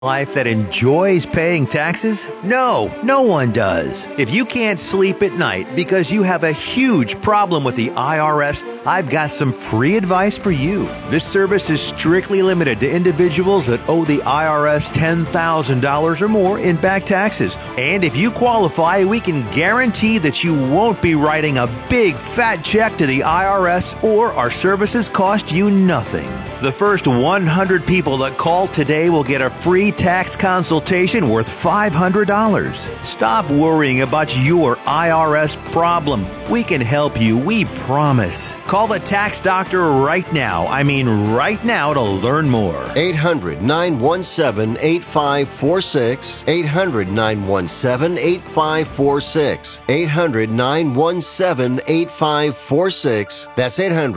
Life that enjoys paying taxes? No, no one does. If you can't sleep at night because you have a huge problem with the IRS, I've got some free advice for you. This service is strictly limited to individuals that owe the IRS $10,000 or more in back taxes. And if you qualify, we can guarantee that you won't be writing a big fat check to the IRS, or our services cost you nothing. The first 100 people that call today will get a free tax consultation worth $500. Stop worrying about your IRS problem. We can help you, we promise. Call the tax doctor right now. I mean right now, to learn more. 800-917-8546. 800-917-8546. 800-917-8546. That's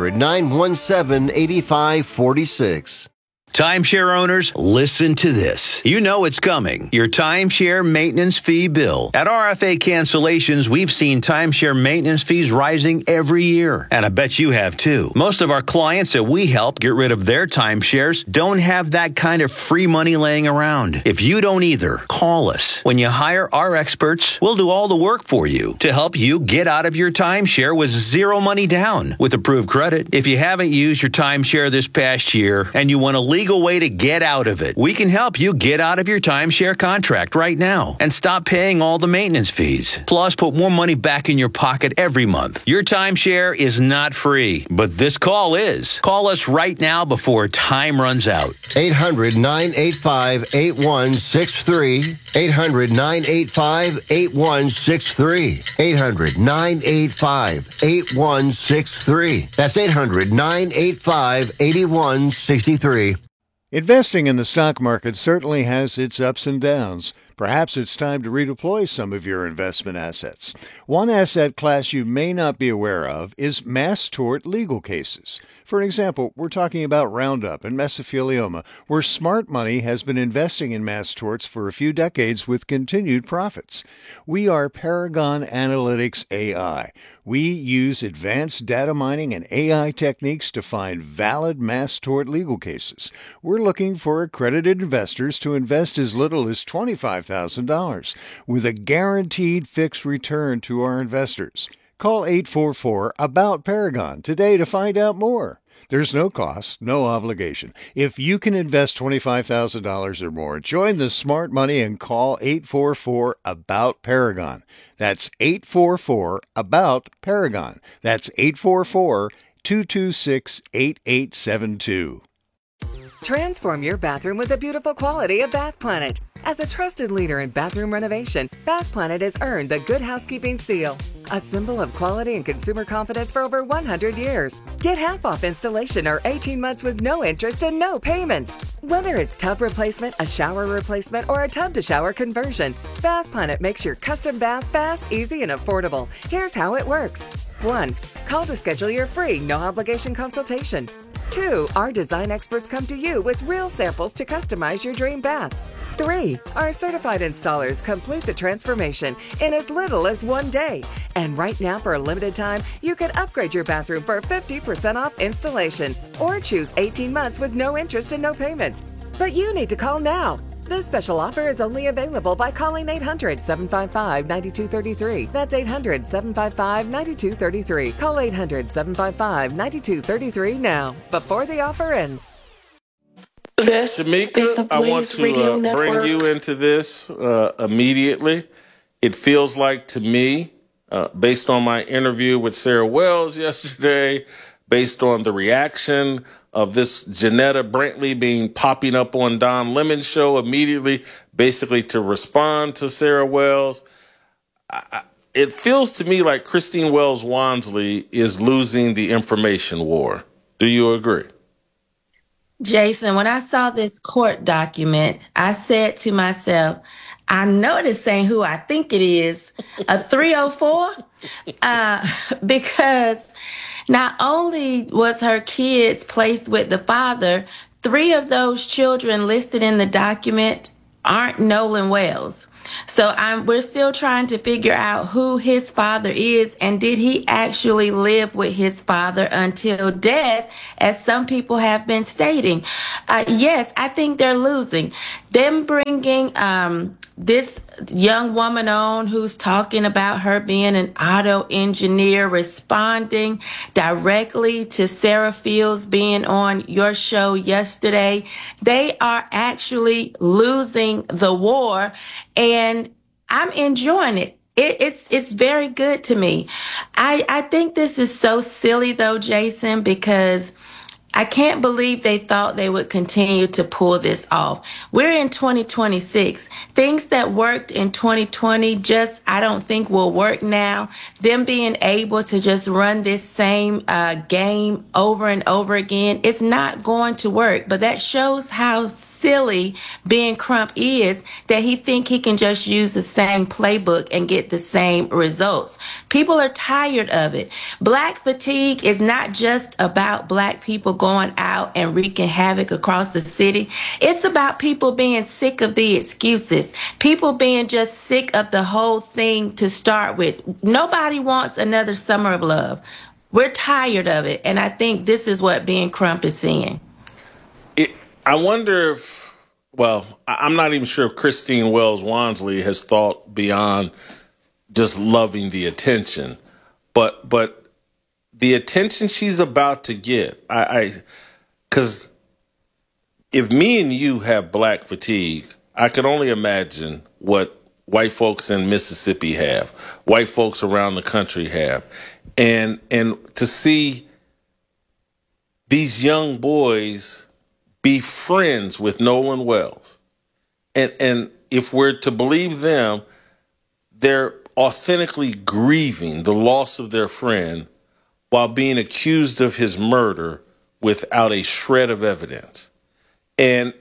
800-917-8546. Timeshare owners, listen to this. You know it's coming. Your timeshare maintenance fee bill. At RFA Cancellations, we've seen timeshare maintenance fees rising every year. And I bet you have too. Most of our clients that we help get rid of their timeshares don't have that kind of free money laying around. If you don't either, call us. When you hire our experts, we'll do all the work for you to help you get out of your timeshare with zero money down with approved credit. If you haven't used your timeshare this past year and you want a legal way to get out of it, we can help you get out of your timeshare contract right now and stop paying all the maintenance fees. Plus, put more money back in your pocket every month. Your timeshare is not free, but this call is. Call us right now before time runs out. 800-985-8163. 800-985-8163. 800-985-8163. That's 800-985-8163. Investing in the stock market certainly has its ups and downs. Perhaps it's time to redeploy some of your investment assets. One asset class you may not be aware of is mass tort legal cases. For example, we're talking about Roundup and mesothelioma, where smart money has been investing in mass torts for a few decades with continued profits. We are Paragon Analytics AI. We use advanced data mining and AI techniques to find valid mass tort legal cases. We're looking for accredited investors to invest as little as $25,000 with a guaranteed fixed return to our investors. Call 844-ABOUT-PARAGON today to find out more. There's no cost, no obligation. If you can invest $25,000 or more, join the smart money and call 844-ABOUT-PARAGON. That's 844-ABOUT-PARAGON. That's 844-226-8872. Transform your bathroom with the beautiful quality of Bath Planet. As a trusted leader in bathroom renovation, Bath Planet has earned the Good Housekeeping seal, a symbol of quality and consumer confidence for over 100 years. Get half off installation or 18 months with no interest and no payments. Whether it's tub replacement, a shower replacement, or a tub-to-shower conversion, Bath Planet makes your custom bath fast, easy, and affordable. Here's how it works. 1. Call to schedule your free, no-obligation consultation. 2. Our design experts come to you with real samples to customize your dream bath. 3. Our certified installers complete the transformation in as little as 1 day. And right now, for a limited time, you can upgrade your bathroom for 50% off installation or choose 18 months with no interest and no payments. But you need to call now. This special offer is only available by calling 800-755-9233. That's 800-755-9233. Call 800-755-9233 now, before the offer ends. This Shamika, is the I want Blaze Radio to bring Network. you into this immediately. It feels like to me, based on my interview with Sarah Wells yesterday, based on the reaction of this Janetta Brantley popping up on Don Lemon's show immediately, basically to respond to Sarah Wells, it feels to me like Christine Wells Wansley is losing the information war. Do you agree? Jason, when I saw this court document, I said to myself, I know this ain't who I think it is, a 304, because not only was her kids placed with the father, 3 of those children listed in the document aren't Nolan Wells. So we're still trying to figure out who his father is, and did he actually live with his father until death, as some people have been stating. Yes, I think they're losing. Them bringing this young woman on who's talking about her being an auto engineer, responding directly to Sarah Fields being on your show yesterday. They are actually losing the war, and I'm enjoying it. It's very good to me. I think this is so silly though, Jason, because I can't believe they thought they would continue to pull this off. We're in 2026. Things that worked in 2020 just, I don't think will work now. Them being able to just run this same game over and over again, it's not going to work. But that shows how silly Ben Crump is, that he think he can just use the same playbook and get the same results. People are tired of it. Black fatigue is not just about black people going out and wreaking havoc across the city. It's about people being sick of the excuses, people being just sick of the whole thing to start with. Nobody wants another summer of love. We're tired of it, and I think this is what Ben Crump is seeing. I wonder if, well, I'm not even sure if Christine Wells Wansley has thought beyond just loving the attention, but the attention she's about to get, because if me and you have black fatigue, I can only imagine what white folks in Mississippi have, white folks around the country have, and to see these young boys be friends with Nolan Wells. And if we're to believe them, they're authentically grieving the loss of their friend while being accused of his murder without a shred of evidence. And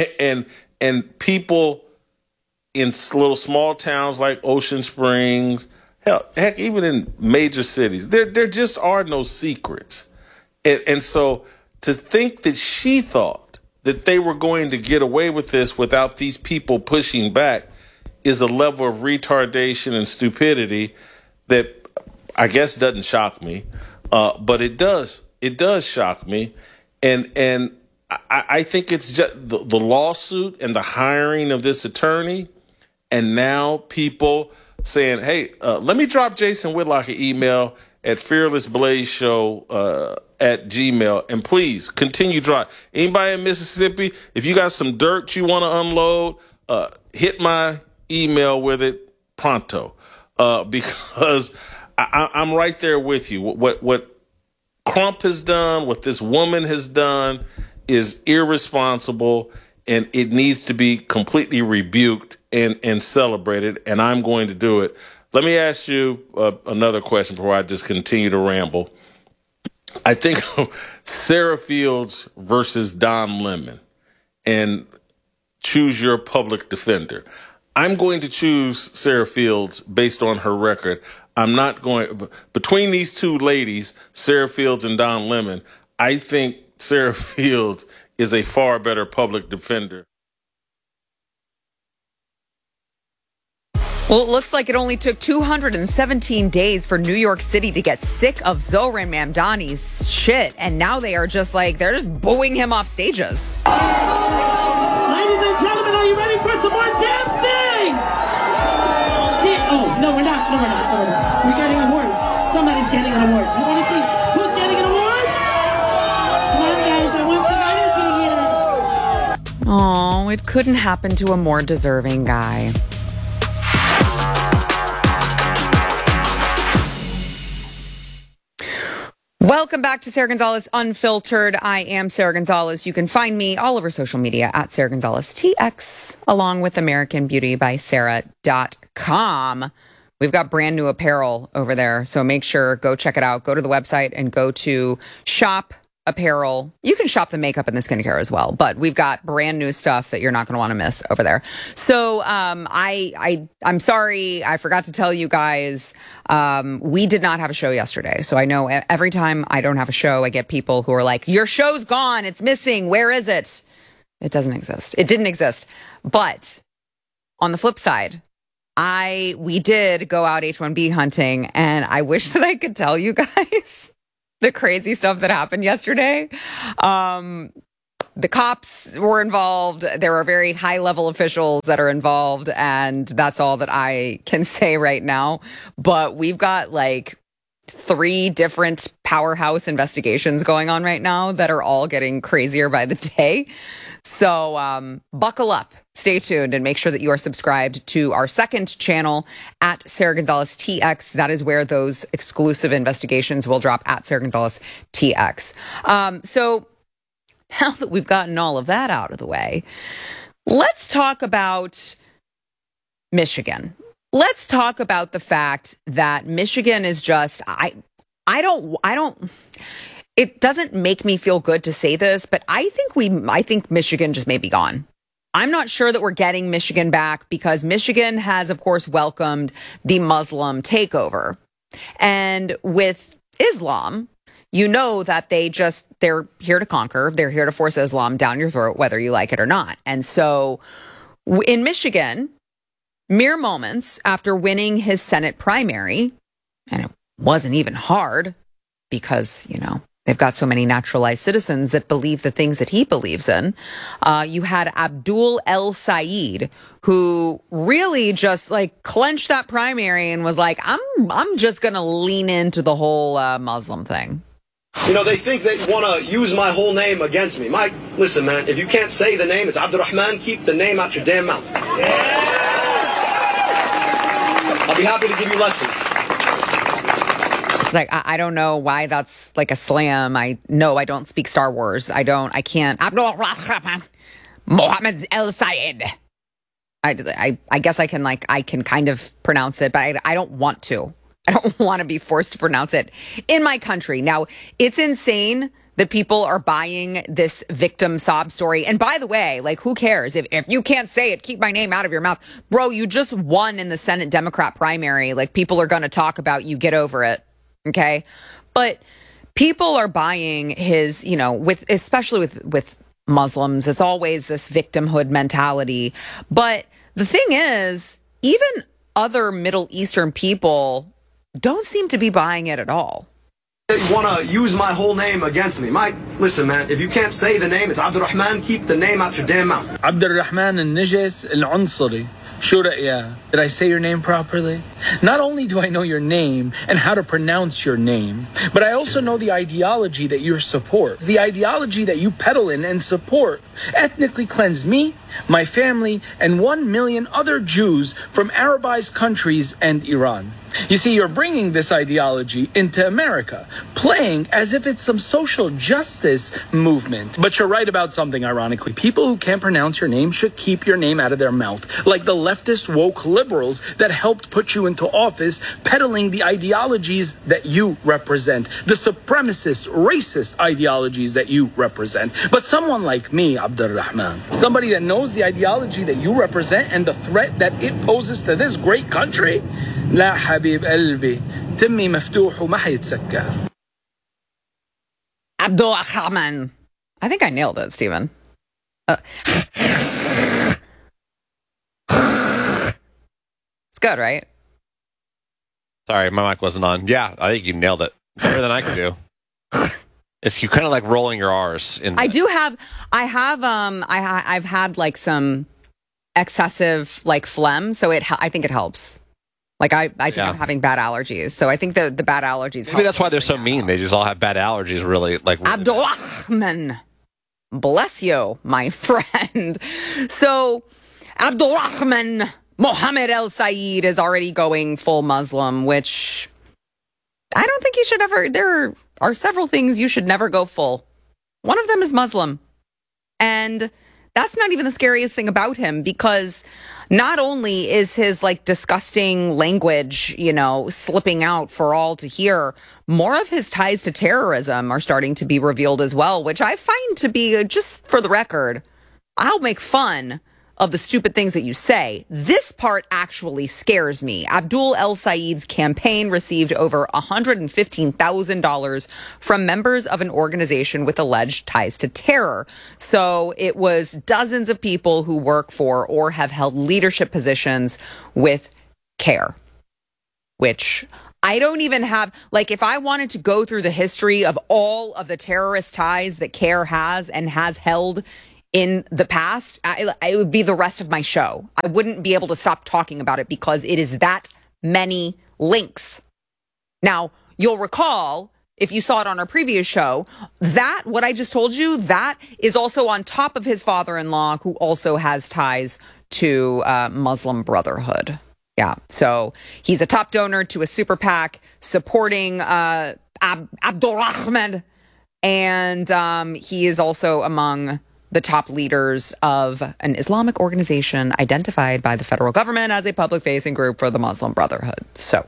people in little small towns like Ocean Springs, heck, even in major cities, there just are no secrets. And so to think that she thought that they were going to get away with this without these people pushing back is a level of retardation and stupidity that I guess doesn't shock me, but it does shock me, and I think it's just the lawsuit and the hiring of this attorney, and now people saying, "Hey, let me drop Jason Whitlock an email at fearlessblazeshow at Gmail, and please continue drop. Anybody in Mississippi, if you got some dirt you want to unload, hit my email with it pronto, because I'm right there with you. What Crump has done, what this woman has done, is irresponsible, and it needs to be completely rebuked and celebrated, and I'm going to do it. Let me ask you another question before I just continue to ramble. I think Sarah Fields versus Don Lemon, and choose your public defender. I'm going to choose Sarah Fields based on her record. I'm not going between these two ladies, Sarah Fields and Don Lemon. I think Sarah Fields is a far better public defender. Well, it looks like it only took 217 days for New York City to get sick of Zohran Mamdani's shit, and now they're just booing him off stages. Ladies and gentlemen, are you ready for some more dancing? Oh, no, we're not. We're getting awards. Somebody's getting an award. You want to see who's getting an award? Come on, guys, I want some energy here. Oh, it couldn't happen to a more deserving guy. Welcome back to Sarah Gonzalez Unfiltered. I am Sarah Gonzalez. You can find me all over social media at Sarah Gonzalez TX, along with AmericanBeautyBySarah.com. We've got brand new apparel over there, so make sure, go check it out. Go to the website and go to shop apparel. You can shop the makeup and the skincare as well, but we've got brand new stuff that you're not going to want to miss over there. So I'm sorry, I forgot to tell you guys, we did not have a show yesterday. So I know every time I don't have a show, I get people who are like, your show's gone, it's missing, where is it? It doesn't exist. It didn't exist. But on the flip side, we did go out H-1B hunting, and I wish that I could tell you guys the crazy stuff that happened yesterday. The cops were involved. There are very high-level officials that are involved, and that's all that I can say right now. But we've got like 3 different powerhouse investigations going on right now that are all getting crazier by the day. So buckle up, stay tuned, and make sure that you are subscribed to our second channel at Sara Gonzalez TX. That is where those exclusive investigations will drop, at Sara Gonzalez TX. So now that we've gotten all of that out of the way, let's talk about Michigan. Let's talk about the fact that Michigan is just, I don't, it doesn't make me feel good to say this, but I think Michigan just may be gone. I'm not sure that we're getting Michigan back because Michigan has, of course, welcomed the Muslim takeover. And with Islam, you know that they're here to conquer. They're here to force Islam down your throat, whether you like it or not. And so in Michigan, mere moments after winning his Senate primary, and it wasn't even hard because, they've got so many naturalized citizens that believe the things that he believes in. You had Abdul El Sayed, who really just clenched that primary and was like, I'm just going to lean into the whole Muslim thing. They think they want to use my whole name against me. Mike, listen, man, if you can't say the name, it's Abdurrahman, keep the name out your damn mouth. I'll be happy to give you lessons. It's I don't know why that's like a slam. I don't speak Star Wars. I can't. Abdurrahman Mohammed El Sayed. I guess I can kind of pronounce it, but I don't want to. I don't want to be forced to pronounce it in my country. Now, it's insane that people are buying this victim sob story. And by the way, who cares? If you can't say it, keep my name out of your mouth. Bro, you just won in the Senate Democrat primary. People are going to talk about you. Get over it. Okay? But people are buying his, especially with Muslims, it's always this victimhood mentality. But the thing is, even other Middle Eastern people don't seem to be buying it at all. They want to use my whole name against me. Mike, listen, man, if you can't say the name, it's Abdurrahman, keep the name out your damn mouth. Abdurrahman al-Najas al-Unsari. Shuraya. Did I say your name properly? Not only do I know your name and how to pronounce your name, but I also know the ideology that you support. The ideology that you peddle in and support ethnically cleansed me, my family, and 1 million other Jews from Arabized countries and Iran. You see, you're bringing this ideology into America, playing as if it's some social justice movement. But you're right about something, ironically. People who can't pronounce your name should keep your name out of their mouth, like the leftist woke liberals that helped put you into office, peddling the ideologies that you represent, the supremacist, racist ideologies that you represent. But someone like me, Abdurrahman, somebody that knows the ideology that you represent and the threat that it poses to this great country, لا حبيب قلبي تمي مفتوح وما حيتسكر. Abdurrahman. I think I nailed it, Stephen. It's good, right? Sorry, my mic wasn't on. Yeah, I think you nailed it. Better than I could do. It's you kind of like rolling your R's. I've had some excessive phlegm, so I think it helps. I think I'm having bad allergies, so I think the bad allergies. Maybe that's why they're so mean. They just all have bad allergies. Really, Abdurrahman, bless you, my friend. So, Abdurrahman Mohammed El Sayed is already going full Muslim, which I don't think you should ever. There are several things you should never go full. One of them is Muslim, and that's not even the scariest thing about him, because not only is his disgusting language, slipping out for all to hear, more of his ties to terrorism are starting to be revealed as well, which I find to be, just for the record, I'll make fun of the stupid things that you say. This part actually scares me. Abdul El Sayed's campaign received over $115,000 from members of an organization with alleged ties to terror. So it was dozens of people who work for or have held leadership positions with CAIR, which I don't even have, like, if I wanted to go through the history of all of the terrorist ties that CAIR has and has held in the past, it would be the rest of my show. I wouldn't be able to stop talking about it because it is that many links. Now, you'll recall, if you saw it on our previous show, that, what I just told you, that is also on top of his father-in-law, who also has ties to Muslim Brotherhood. Yeah, so he's a top donor to a super PAC supporting Abdulrahman, and he is also among the top leaders of an Islamic organization identified by the federal government as a public-facing group for the Muslim Brotherhood. So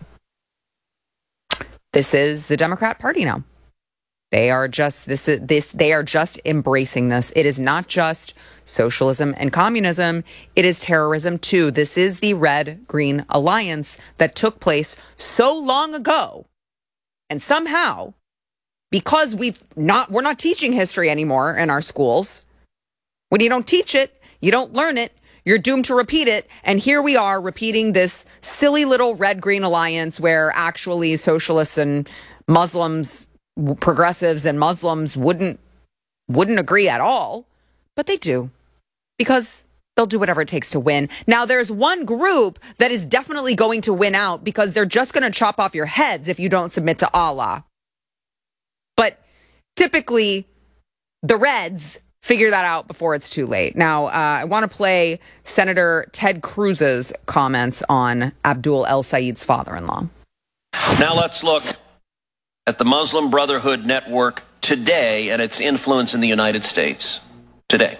this is the Democrat Party now. They are just they are just embracing this. It is not just socialism and communism. It is terrorism too. This is the Red-Green Alliance that took place so long ago. And somehow, because we're not teaching history anymore in our schools, when you don't teach it, you don't learn it, you're doomed to repeat it. And here we are repeating this silly little Red-Green Alliance where actually socialists and Muslims, progressives and Muslims wouldn't agree at all, but they do, because they'll do whatever it takes to win. Now, there's one group that is definitely going to win out because they're just going to chop off your heads if you don't submit to Allah. But typically, the Reds figure that out before it's too late. Now, I want to play Senator Ted Cruz's comments on Abdul El Sayed's father-in-law. Now let's look at the Muslim Brotherhood network today and its influence in the United States today.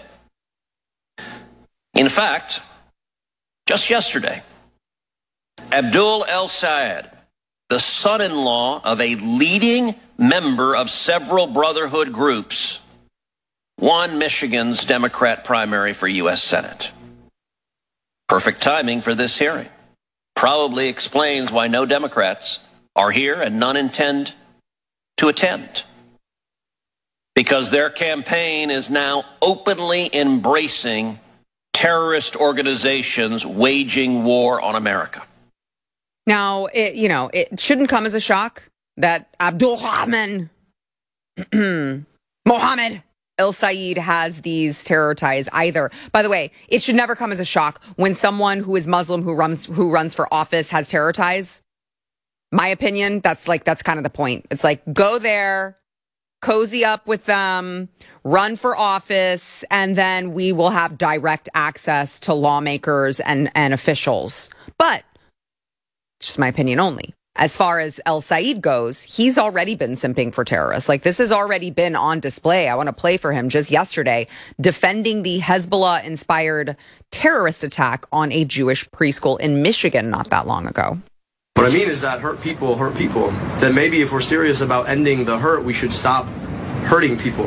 In fact, just yesterday, Abdul El Sayed, the son-in-law of a leading member of several Brotherhood groups, won Michigan's Democrat primary for U.S. Senate. Perfect timing for this hearing. Probably explains why no Democrats are here and none intend to attend. Because their campaign is now openly embracing terrorist organizations waging war on America. Now, it shouldn't come as a shock that Abdulrahman Mohammed El Sayed has these terror ties either. By the way, it should never come as a shock when someone who is Muslim who runs for office has terror ties. My opinion, that's kind of the point. It's like, go there, cozy up with them, run for office, and then we will have direct access to lawmakers and officials. But just my opinion only. As far as El Sayed goes, he's already been simping for terrorists. Like, this has already been on display. I want to play for him just yesterday, defending the Hezbollah-inspired terrorist attack on a Jewish preschool in Michigan not that long ago. What I mean is that hurt people. Then maybe if we're serious about ending the hurt, we should stop hurting people.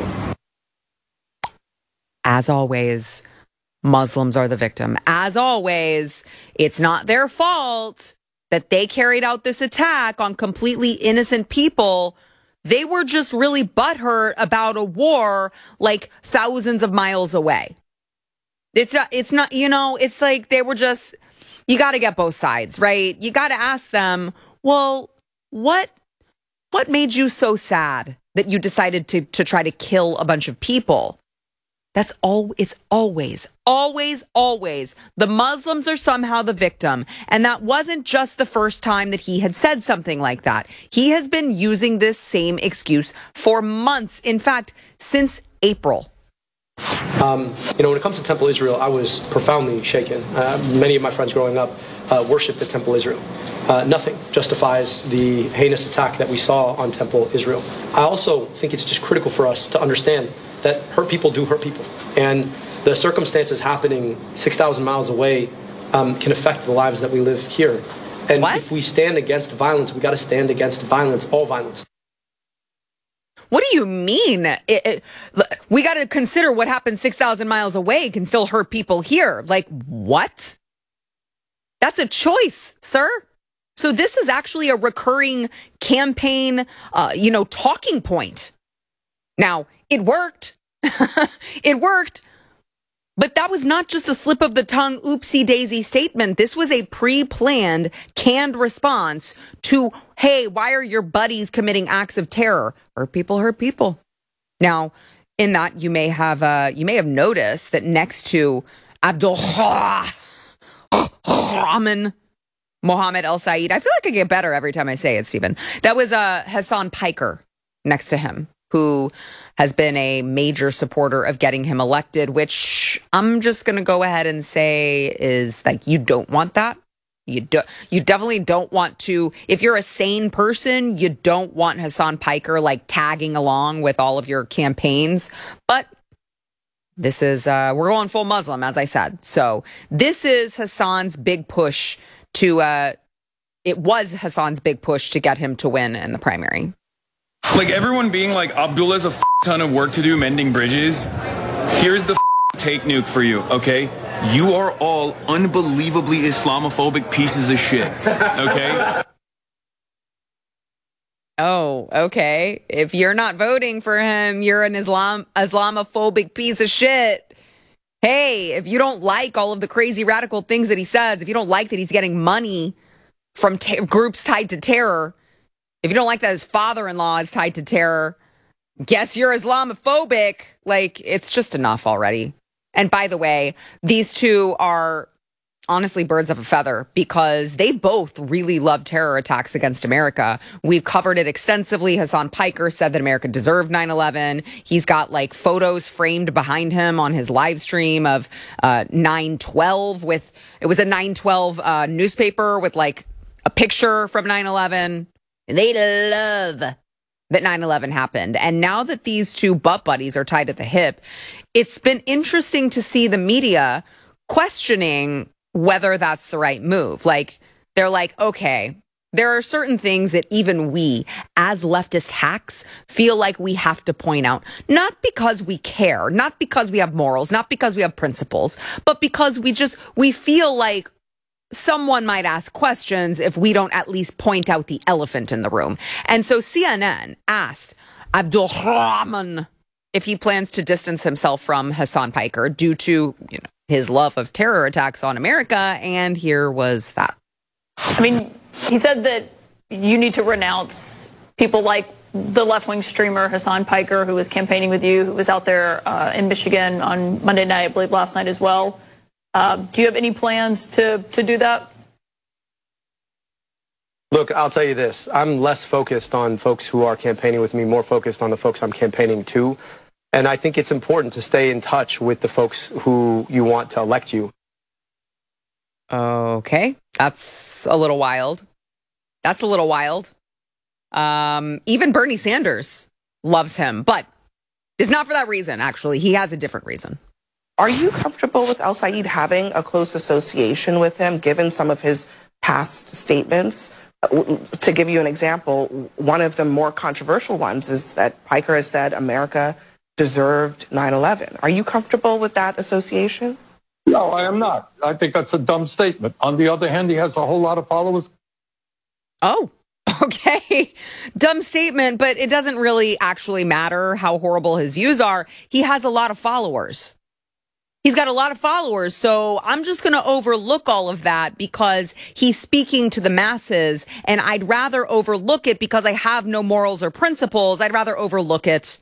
As always, Muslims are the victim. As always, it's not their fault that they carried out this attack on completely innocent people. They were just really butthurt about a war like thousands of miles away. It's not, it's like they were just, you got to get both sides, right? You got to ask them, well, what made you so sad that you decided to try to kill a bunch of people? It's always the Muslims are somehow the victim. And that wasn't just the first time that he had said something like that. He has been using this same excuse for months. In fact, since April. When it comes to Temple Israel, I was profoundly shaken. Many of my friends growing up worshiped at Temple Israel. Nothing justifies the heinous attack that we saw on Temple Israel. I also think it's just critical for us to understand that hurt people do hurt people. And the circumstances happening 6,000 miles away can affect the lives that we live here. And if we stand against violence, we got to stand against violence, all violence. What do you mean? We got to consider what happened 6,000 miles away can still hurt people here. Like, what? That's a choice, sir. So this is actually a recurring campaign, talking point. Now, it worked. It worked. But that was not just a slip of the tongue, oopsie daisy statement. This was a pre-planned, canned response to, hey, why are your buddies committing acts of terror? Hurt people hurt people. Now, in that, you may have noticed that next to Abdul Rahman Mohammed El Sayed, I feel like I get better every time I say it, Stephen. That was Hassan Piker next to him, who has been a major supporter of getting him elected, which I'm just going to go ahead and say is like, you don't want that. You definitely don't want to. If you're a sane person, you don't want Hassan Piker like tagging along with all of your campaigns. But this is, we're going full Muslim, as I said. So this is Hassan's big push to, it was Hassan's big push to get him to win in the primary. Like everyone being like, Abdullah's a ton of work to do mending bridges. Here's the take nuke for you, okay? You are all unbelievably Islamophobic pieces of shit, okay? Oh, okay. If you're not voting for him, you're an Islamophobic piece of shit. Hey, if you don't like all of the crazy radical things that he says, if you don't like that he's getting money from groups tied to terror, if you don't like that his father-in-law is tied to terror, guess you're Islamophobic. Like, it's just enough already. And by the way, these two are honestly birds of a feather because they both really love terror attacks against America. We've covered it extensively. Hassan Piker said that America deserved 9/11. He's got like photos framed behind him on his live stream of 9/12 with, it was a 9/12 newspaper with like a picture from 9/11. And they love that 9/11 happened. And now that these two butt buddies are tied at the hip, it's been interesting to see the media questioning whether that's the right move. Like, they're like, okay, there are certain things that even we, as leftist hacks, feel like we have to point out. Not because we care, not because we have morals, not because we have principles, but because we feel like someone might ask questions if we don't at least point out the elephant in the room. And so CNN asked Abdul Rahman if he plans to distance himself from Hassan Piker due to, his love of terror attacks on America, and here was that. I mean, he said that you need to renounce people like the left-wing streamer Hassan Piker, who was campaigning with you, who was out there in Michigan on Monday night, I believe last night as well. Do you have any plans to do that? Look, I'll tell you this. I'm less focused on folks who are campaigning with me, more focused on the folks I'm campaigning to. And I think it's important to stay in touch with the folks who you want to elect you. Okay. That's a little wild. Even Bernie Sanders loves him, but it's not for that reason, actually. He has a different reason. Are you comfortable with El Sayed having a close association with him, given some of his past statements? To give you an example, one of the more controversial ones is that Piker has said America deserved 9/11. Are you comfortable with that association? No, I am not. I think that's a dumb statement. On the other hand, he has a whole lot of followers. Oh, okay. Dumb statement, but it doesn't really actually matter how horrible his views are. He has a lot of followers. He's got a lot of followers, so I'm just going to overlook all of that because he's speaking to the masses, and I'd rather overlook it because I have no morals or principles. I'd rather overlook it.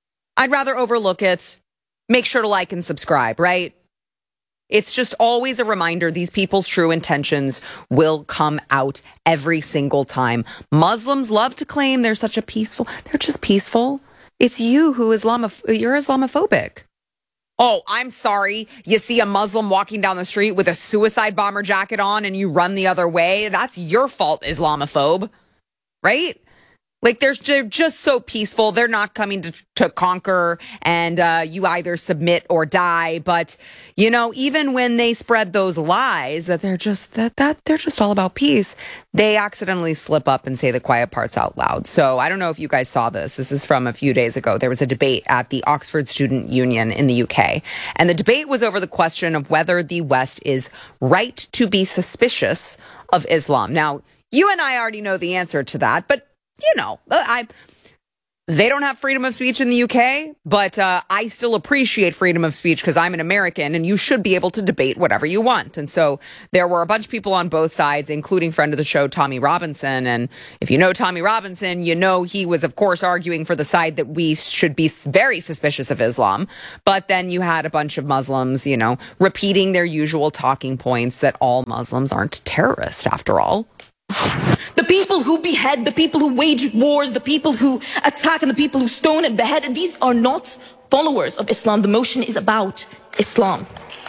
Make sure to like and subscribe, right? It's just always a reminder these people's true intentions will come out every single time. Muslims love to claim they're such a peaceful, they're just peaceful. It's you who you're Islamophobic. Oh, I'm sorry. You see a Muslim walking down the street with a suicide bomber jacket on and you run the other way. That's your fault, Islamophobe. Right? Like, they're just so peaceful. They're not coming to conquer, and you either submit or die. But, even when they spread those lies that they're just they're just all about peace, they accidentally slip up and say the quiet parts out loud. So I don't know if you guys saw this. This is from a few days ago. There was a debate at the Oxford Student Union in the UK, and the debate was over the question of whether the West is right to be suspicious of Islam. Now, you and I already know the answer to that, but They don't have freedom of speech in the UK, but I still appreciate freedom of speech because I'm an American and you should be able to debate whatever you want. And so there were a bunch of people on both sides, including friend of the show, Tommy Robinson. And if you know Tommy Robinson, you know he was, of course, arguing for the side that we should be very suspicious of Islam. But then you had a bunch of Muslims, you know, repeating their usual talking points that all Muslims aren't terrorists after all. The people who behead, the people who wage wars, the people who attack, and the people who stone and behead, these are not followers of Islam. The motion is about Islam.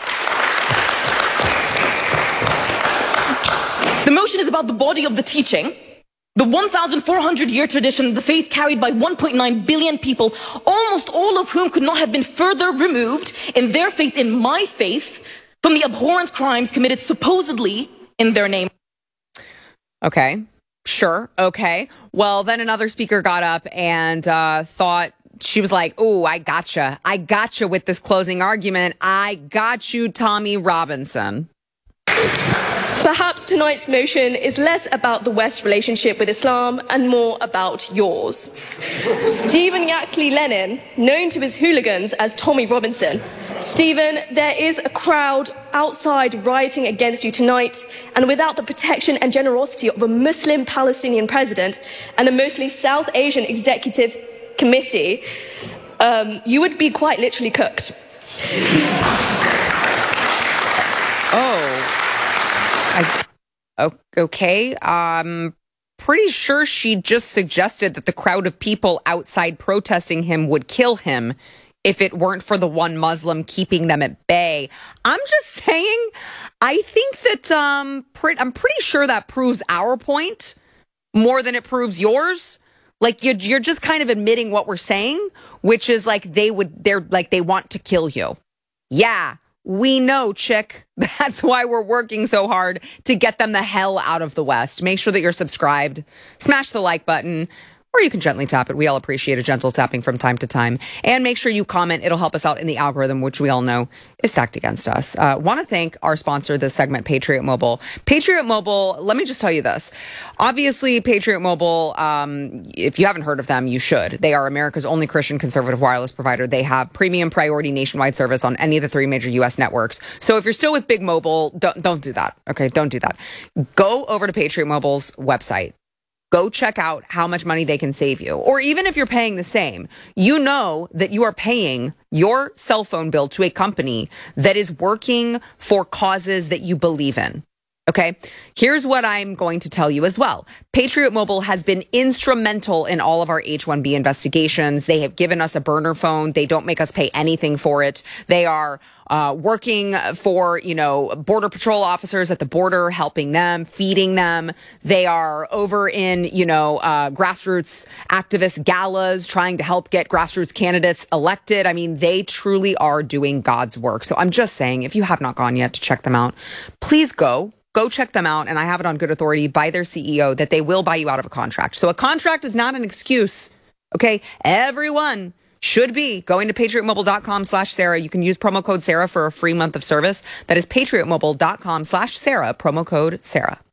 The motion is about the body of the teaching, the 1,400-year tradition of the faith carried by 1.9 billion people, almost all of whom could not have been further removed in their faith, in my faith, from the abhorrent crimes committed supposedly in their name. Okay, sure. Okay. Well, then another speaker got up and thought, she was like, "Oh, I gotcha. I gotcha with this closing argument. I got you, Tommy Robinson." Perhaps tonight's motion is less about the West's relationship with Islam and more about yours. Stephen Yaxley Lennon, known to his hooligans as Tommy Robinson. Stephen, there is a crowd outside rioting against you tonight, and without the protection and generosity of a Muslim Palestinian president and a mostly South Asian executive committee, you would be quite literally cooked. Okay. Pretty sure she just suggested that the crowd of people outside protesting him would kill him if it weren't for the one Muslim keeping them at bay. I'm just saying, I think that I'm pretty sure that proves our point more than it proves yours. Like you're just kind of admitting what we're saying, which is like they want to kill you. Yeah. We know, chick. That's why we're working so hard to get them the hell out of the West. Make sure that you're subscribed. Smash the like button, or you can gently tap it. We all appreciate a gentle tapping from time to time. And make sure you comment. It'll help us out in the algorithm, which we all know is stacked against us. Want to thank our sponsor this segment, Patriot Mobile. Patriot Mobile, let me just tell you this. Obviously, Patriot Mobile, if you haven't heard of them, you should. They are America's only Christian conservative wireless provider. They have premium priority nationwide service on any of the 3 major U.S. networks. So if you're still with Big Mobile, don't do that. Okay, don't do that. Go over to Patriot Mobile's website. Go check out how much money they can save you. Or even if you're paying the same, you know that you are paying your cell phone bill to a company that is working for causes that you believe in. Okay, here's what I'm going to tell you as well. Patriot Mobile has been instrumental in all of our H-1B investigations. They have given us a burner phone. They don't make us pay anything for it. They are working for, Border Patrol officers at the border, helping them, feeding them. They are over in, grassroots activist galas, trying to help get grassroots candidates elected. I mean, they truly are doing God's work. So I'm just saying, if you have not gone yet to check them out, please go check them out. And I have it on good authority by their CEO that they will buy you out of a contract. So a contract is not an excuse. Okay. Everyone should be going to patriotmobile.com/Sarah. You can use promo code Sarah for a free month of service. That is patriotmobile.com/Sarah, promo code Sarah.